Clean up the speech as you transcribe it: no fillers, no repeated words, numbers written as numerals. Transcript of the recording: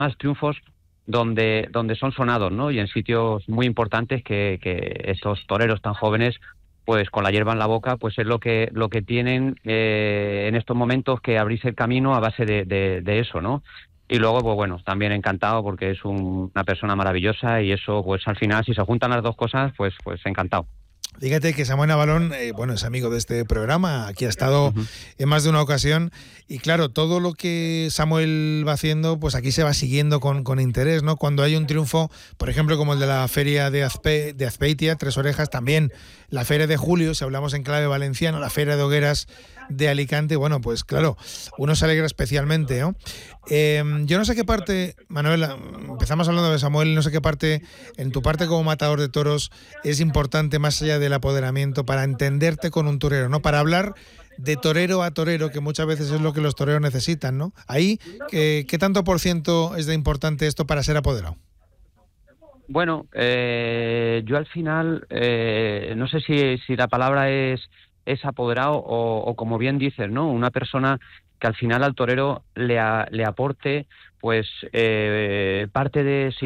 triunfos donde son sonados, ¿no? Y en sitios muy importantes que estos toreros tan jóvenes, pues con la hierba en la boca, pues es lo que tienen en estos momentos, que abrirse el camino a base de eso, ¿no? Y luego, pues bueno, también encantado porque es una persona maravillosa, y eso, pues al final, si se juntan las dos cosas, pues encantado. Fíjate que Samuel Navalón, es amigo de este programa, aquí ha estado Uh-huh. en más de una ocasión, y claro, todo lo que Samuel va haciendo, pues aquí se va siguiendo con interés, ¿no? Cuando hay un triunfo, por ejemplo, como el de la feria de Azpeitia, Tres Orejas, también la feria de Julio, si hablamos en clave valenciano, la feria de hogueras de Alicante, bueno, pues claro, uno se alegra especialmente, ¿no? Yo no sé qué parte, Manuel, empezamos hablando de Samuel, no sé qué parte, en tu parte como matador de toros, es importante, más allá del apoderamiento, para entenderte con un torero, ¿no? Para hablar de torero a torero, que muchas veces es lo que los toreros necesitan, ¿no? Ahí, ¿qué tanto por ciento es de importante esto para ser apoderado? Bueno, yo al final, no sé si la palabra es apoderado o como bien dices, ¿no? Una persona que al final al torero le aporte, pues, parte de